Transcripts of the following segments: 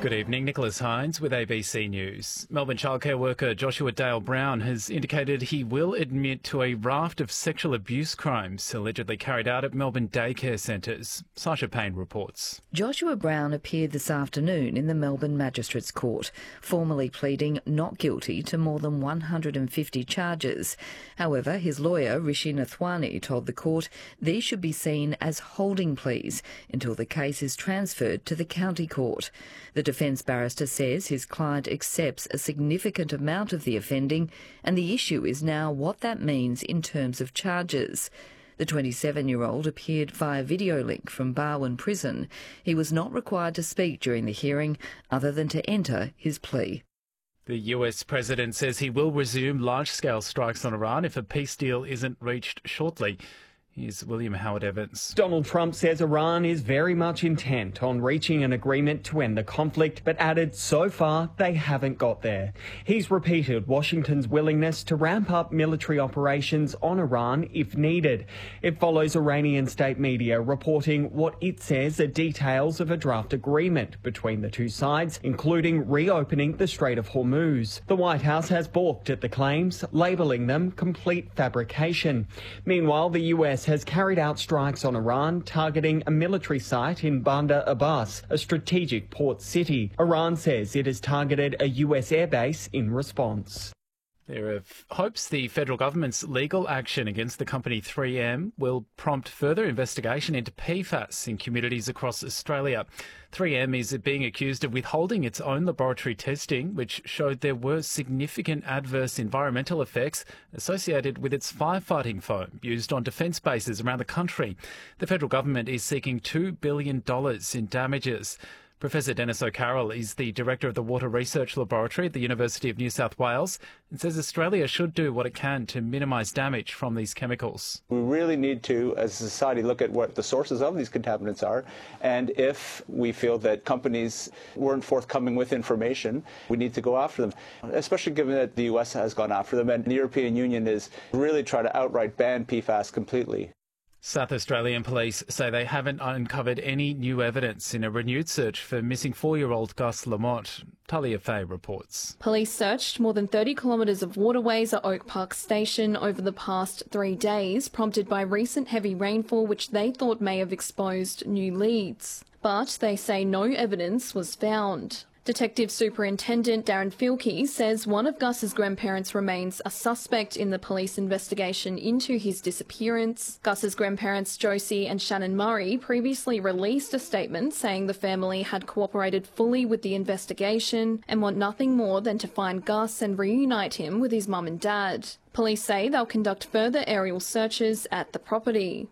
Good evening, Nicholas Hines with ABC News. Melbourne childcare worker Joshua Dale Brown has indicated he will admit to a raft of sexual abuse crimes allegedly carried out at Melbourne daycare centres. Sasha Payne reports. Joshua Brown appeared this afternoon in the Melbourne Magistrates Court, formally pleading not guilty to more than 150 charges. However, his lawyer, Rishi Nathwani, told the court these should be seen as holding pleas until the case is transferred to the county court. The defence barrister says his client accepts a significant amount of the offending, and the issue is now what that means in terms of charges. The 27-year-old appeared via video link from Barwon Prison. He was not required to speak during the hearing other than to enter his plea. The US president says he will resume large-scale strikes on Iran if a peace deal isn't reached shortly. Here's William Howard Evans. Donald Trump says Iran is very much intent on reaching an agreement to end the conflict, but added so far they haven't got there. He's repeated Washington's willingness to ramp up military operations on Iran if needed. It follows Iranian state media reporting what it says are details of a draft agreement between the two sides, including reopening the Strait of Hormuz. The White House has balked at the claims, labelling them complete fabrication. Meanwhile, the US has carried out strikes on Iran, targeting a military site in Bandar Abbas, a strategic port city. Iran says it has targeted a US airbase in response. There are hopes the federal government's legal action against the company 3M will prompt further investigation into PFAS in communities across Australia. 3M is being accused of withholding its own laboratory testing, which showed there were significant adverse environmental effects associated with its firefighting foam used on defence bases around the country. The federal government is seeking $2 billion in damages. Professor Dennis O'Carroll is the director of the Water Research Laboratory at the University of New South Wales and says Australia should do what it can to minimise damage from these chemicals. We really need to, as a society, look at what the sources of these contaminants are, and if we feel that companies weren't forthcoming with information, we need to go after them, especially given that the US has gone after them and the European Union is really trying to outright ban PFAS completely. South Australian police say they haven't uncovered any new evidence in a renewed search for missing 4-year-old Gus Lamont. Talia Fay reports. Police searched more than 30 kilometres of waterways at Oak Park Station over the past 3 days, prompted by recent heavy rainfall which they thought may have exposed new leads. But they say no evidence was found. Detective Superintendent Darren Filkey says one of Gus's grandparents remains a suspect in the police investigation into his disappearance. Gus's grandparents Josie and Shannon Murray previously released a statement saying the family had cooperated fully with the investigation and want nothing more than to find Gus and reunite him with his mum and dad. Police say they'll conduct further aerial searches at the property.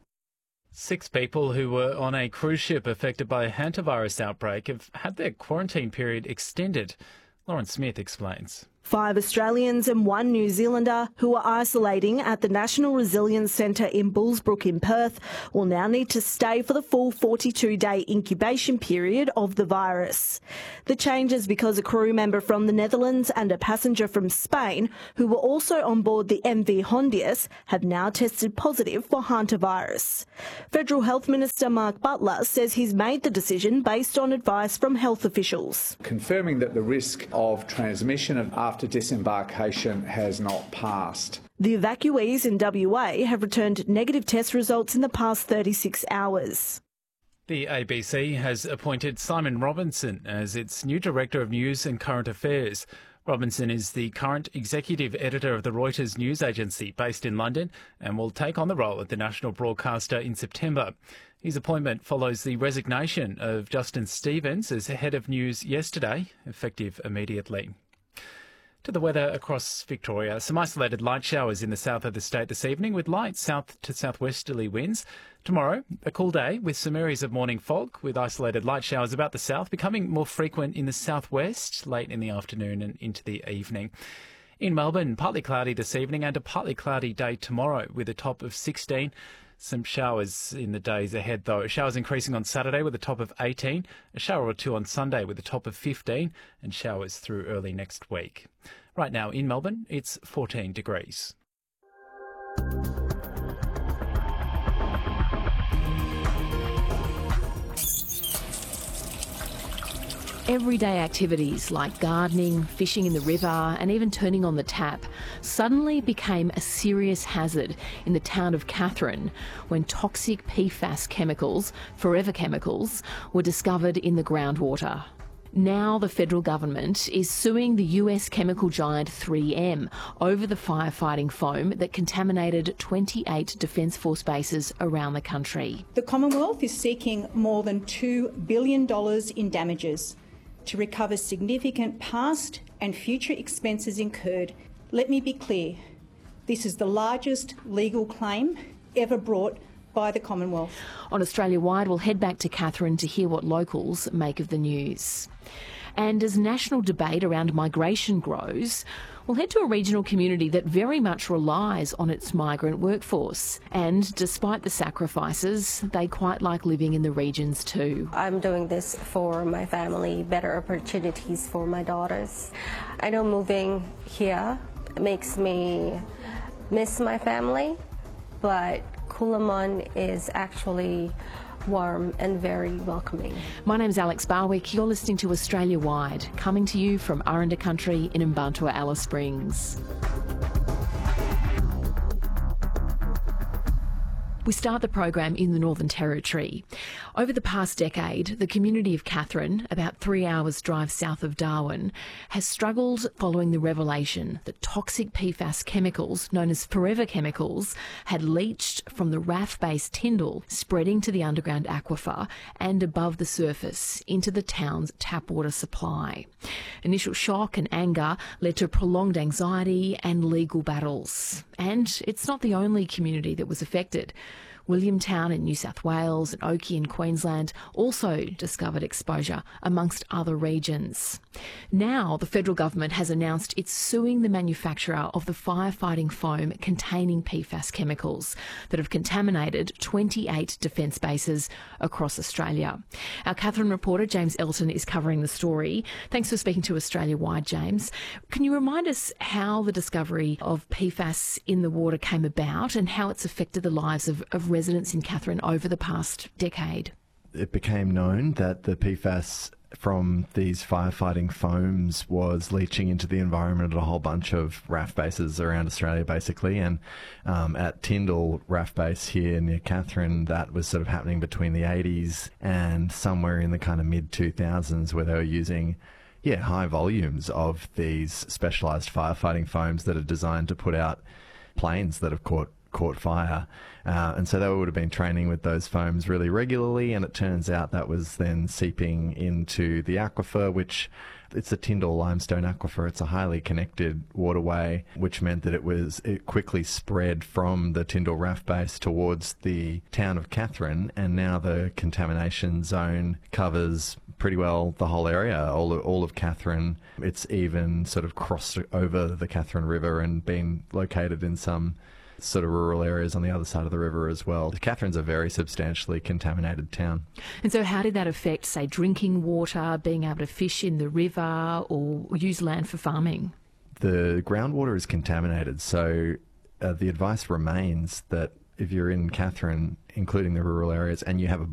6 people who were on a cruise ship affected by a hantavirus outbreak have had their quarantine period extended. Lauren Smith explains. 5 Australians and 1 New Zealander who are isolating at the National Resilience Centre in Bullsbrook in Perth will now need to stay for the full 42-day incubation period of the virus. The change is because a crew member from the Netherlands and a passenger from Spain who were also on board the MV Hondius have now tested positive for hantavirus. Federal Health Minister Mark Butler says he's made the decision based on advice from health officials. Confirming that the risk of transmission after disembarkation has not passed. The evacuees in WA have returned negative test results in the past 36 hours. The ABC has appointed Simon Robinson as its new Director of News and Current Affairs. Robinson is the current executive editor of the Reuters news agency based in London and will take on the role at the national broadcaster in September. His appointment follows the resignation of Justin Stevens as head of news yesterday, effective immediately. To the weather across Victoria, some isolated light showers in the south of the state this evening with light south to southwesterly winds. Tomorrow, a cool day with some areas of morning fog with isolated light showers about the south, becoming more frequent in the southwest late in the afternoon and into the evening. In Melbourne, partly cloudy this evening and a partly cloudy day tomorrow with a top of 16. Some showers in the days ahead, though. Showers increasing on Saturday with a top of 18, a shower or two on Sunday with a top of 15, and showers through early next week. Right now in Melbourne, it's 14 degrees. Everyday activities like gardening, fishing in the river and even turning on the tap suddenly became a serious hazard in the town of Katherine when toxic PFAS chemicals, forever chemicals, were discovered in the groundwater. Now the federal government is suing the US chemical giant 3M over the firefighting foam that contaminated 28 Defence Force bases around the country. The Commonwealth is seeking more than $2 billion in damages to recover significant past and future expenses incurred. Let me be clear, this is the largest legal claim ever brought by the Commonwealth. On Australia Wide, we'll head back to Katherine to hear what locals make of the news. And as national debate around migration grows, we'll head to a regional community that very much relies on its migrant workforce. And despite the sacrifices, they quite like living in the regions too. I'm doing this for my family, better opportunities for my daughters. I know moving here makes me miss my family, but Coolamon is actually warm and very welcoming. My name's Alex Barwick. You're listening to Australia Wide, coming to you from Aranda Country in Mbantua, Alice Springs. We start the program in the Northern Territory. Over the past decade, the community of Katherine, about 3 hours drive south of Darwin, has struggled following the revelation that toxic PFAS chemicals, known as forever chemicals, had leached from the RAF base Tyndall, spreading to the underground aquifer and above the surface into the town's tap water supply. Initial shock and anger led to prolonged anxiety and legal battles. And it's not the only community that was affected. Williamtown in New South Wales and Oakey in Queensland also discovered exposure, amongst other regions. Now, the federal government has announced it's suing the manufacturer of the firefighting foam containing PFAS chemicals that have contaminated 28 defence bases across Australia. Our Katherine reporter, James Elton, is covering the story. Thanks for speaking to Australia Wide, James. Can you remind us how the discovery of PFAS in the water came about and how it's affected the lives of residents in Katherine over the past decade? It became known that the PFAS from these firefighting foams was leaching into the environment at a whole bunch of RAF bases around Australia, basically. And at Tyndall RAF base here near Katherine, that was sort of happening between the 80s and somewhere in the kind of mid-2000s, where they were using high volumes of these specialised firefighting foams that are designed to put out planes that have caught fire. And so they would have been training with those foams really regularly, and it turns out that was then seeping into the aquifer, which it's a Tyndall limestone aquifer. It's a highly connected waterway, which meant that it quickly spread from the Tyndall RAF base towards the town of Katherine, and now the contamination zone covers pretty well the whole area, all of Katherine. It's even sort of crossed over the Katherine River and been located in some sort of rural areas on the other side of the river as well. Katherine's a very substantially contaminated town. And so how did that affect, say, drinking water, being able to fish in the river or use land for farming? The groundwater is contaminated, so the advice remains that if you're in Katherine, including the rural areas, and you have a